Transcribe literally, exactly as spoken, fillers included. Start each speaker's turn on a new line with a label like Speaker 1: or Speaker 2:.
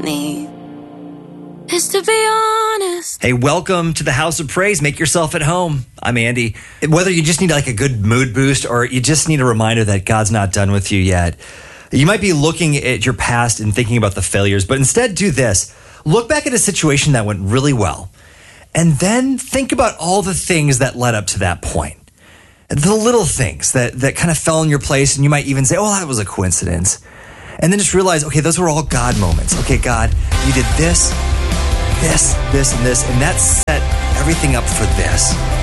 Speaker 1: me is to be honest.
Speaker 2: Hey, welcome to the House of Praise. Make yourself at home. I'm Andy. Whether you just need like a good mood boost or you just need a reminder that God's not done with you yet, you might be looking at your past and thinking about the failures, but instead do this. Look back at a situation that went really well, and then think about all the things that led up to that point. The little things that, that kind of fell in your place, and you might even say, oh, that was a coincidence. And then just realize, okay, those were all God moments. Okay, God, you did this, this, this, and this, and that set everything up for this.